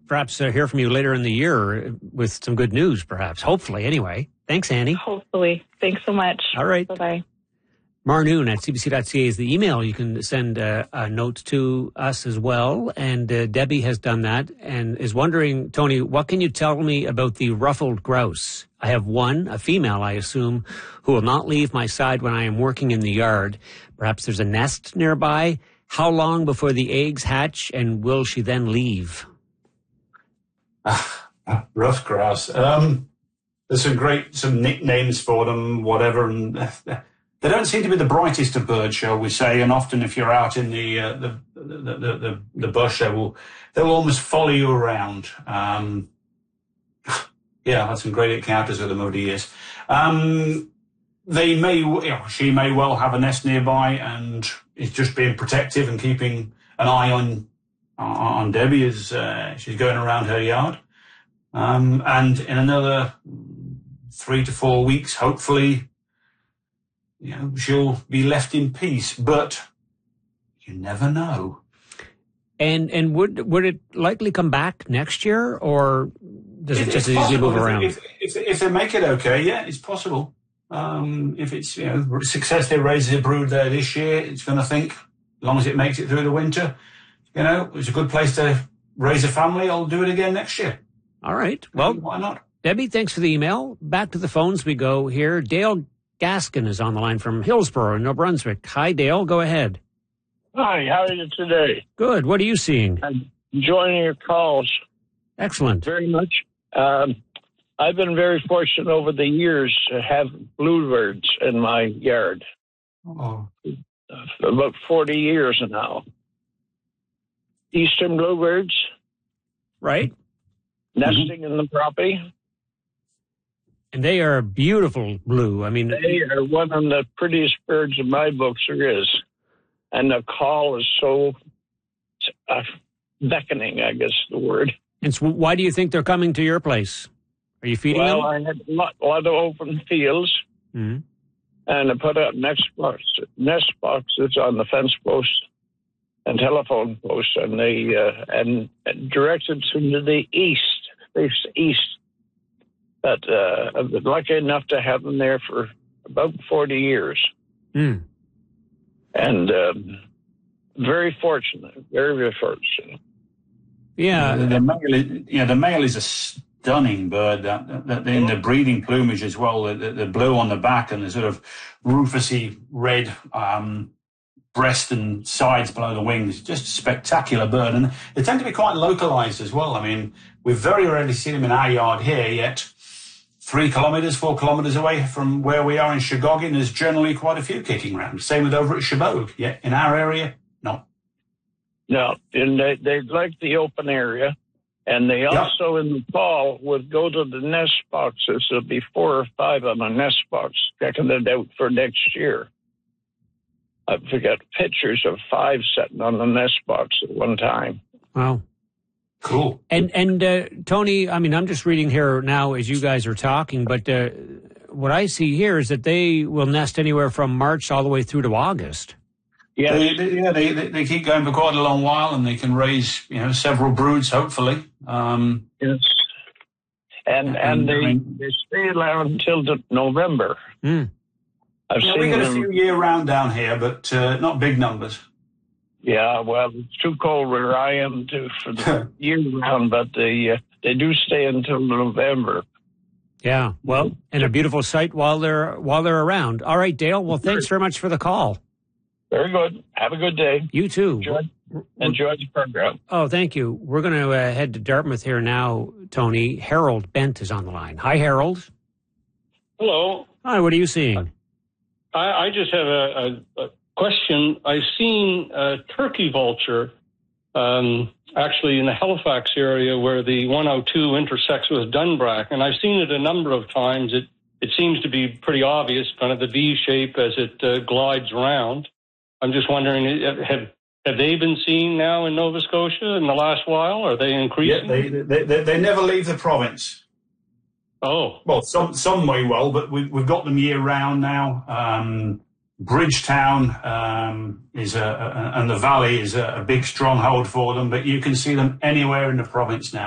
perhaps hear from you later in the year with some good news, perhaps. Hopefully, anyway. Thanks, Annie. Hopefully. Thanks so much. All right. Bye-bye. Marnoon@cbc.ca is the email. You can send a note to us as well. And Debbie has done that and is wondering, Tony, what can you tell me about the ruffled grouse? I have one, a female, I assume, who will not leave my side when I am working in the yard. Perhaps there's a nest nearby. How long before the eggs hatch, and will she then leave? Rough grouse. There's some nicknames for them, whatever, and they don't seem to be the brightest of birds, shall we say. And often, if you're out in the bush, they'll almost follow you around. Yeah, I've had some great encounters with them over the years. She may well have a nest nearby, and is just being protective and keeping an eye on Debbie as she's going around her yard. And in another 3 to 4 weeks, hopefully, she'll be left in peace. But you never know. And would it likely come back next year, or does it just easily move around? If they make it okay, yeah, it's possible. If it's success, they raise a brood there this year. It's going to think, as long as it makes it through the winter, it's a good place to raise a family. I'll do it again next year. All right. Well, why not? Debbie, thanks for the email. Back to the phones we go here. Dale Gaskin is on the line from Hillsborough, New Brunswick. Hi, Dale. Go ahead. Hi, how are you today? Good. What are you seeing? I'm enjoying your calls. Excellent. Very much. I've been very fortunate over the years to have bluebirds in my yard. Oh. About 40 years now. Eastern bluebirds. Right. Nesting in the property. And they are beautiful blue. I mean, they are one of the prettiest birds in my books there is. And the call is so beckoning, I guess the word. And so why do you think they're coming to your place? Are you feeding them? Well, I had a lot of open fields, and I put out nest boxes on the fence posts and telephone posts, and they and directed them to the east. But I've been lucky enough to have them there for about 40 years. And very fortunate, very, very fortunate. Yeah. The male is a stunning bird. That in the breeding plumage as well, the blue on the back and the sort of rufusy red breast and sides below the wings. Just a spectacular bird. And they tend to be quite localized as well. I mean, we've very rarely seen them in our yard here yet. 4 kilometers away from where we are in Sheboygan, there's generally quite a few kicking around. Same with over at Sheboygan. Yeah, in our area, no. No, and they like the open area. And they also, in the fall, would go to the nest boxes. There'll be 4 or 5 on a nest box, checking it out for next year. I've got pictures of 5 sitting on the nest box at one time. Wow. Cool. And Tony, I mean, I'm just reading here now as you guys are talking, but what I see here is that they will nest anywhere from March all the way through to August. Yeah, they keep going for quite a long while, and they can raise several broods, hopefully. Yes, and they stay around until November. I've seen we get them. A few year round down here, but not big numbers. Yeah, well, it's too cold where I am for the year round, but they do stay until November. Yeah, well, and a beautiful sight while they're around. All right, Dale. Well, thanks very much for the call. Very good. Have a good day. You too. Enjoy the program. Oh, thank you. We're going to head to Dartmouth here now, Tony. Harold Bent is on the line. Hi, Harold. Hello. Hi, what are you seeing? I just have a question. I've seen a turkey vulture actually in the Halifax area where the 102 intersects with Dunbrack, and I've seen it a number of times. It seems to be pretty obvious, kind of the V shape as it glides around. I'm just wondering, have they been seen now in Nova Scotia in the last while? Are they increasing? Yeah, they never leave the province. Oh. Well, some may well, but we've got them year round now. Bridgetown and the Valley is a big stronghold for them, but you can see them anywhere in the province now.